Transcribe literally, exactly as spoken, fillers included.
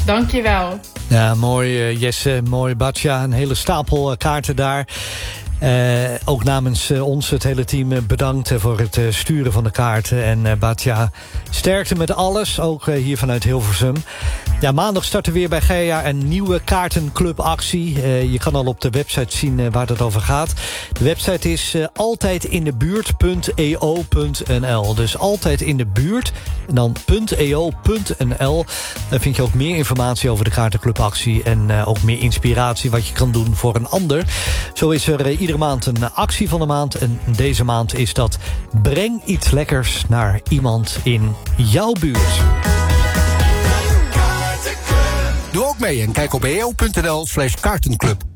Dankjewel. Ja, mooi uh, Jesse, mooi Batja. Een hele stapel uh, kaarten daar. Uh, ook namens uh, ons, het hele team, uh, bedankt uh, voor het uh, sturen van de kaarten. En uh, Batja, sterkte met alles, ook uh, hier vanuit Hilversum. Ja, maandag starten weer bij Gaia een nieuwe kaartenclubactie. Uh, je kan al op de website zien uh, waar het over gaat. De website is uh, altijdindebuurt punt e o punt n l. Dus altijd in de buurt en dan .eo punt n l. Dan vind je ook meer informatie over de kaartenclubactie en uh, ook meer inspiratie wat je kan doen voor een ander. Zo is er uh, iedere maand een actie van de maand. En deze maand is dat breng iets lekkers naar iemand in jouw buurt. Doe ook mee en kijk op eo punt n l slash kaartenclub.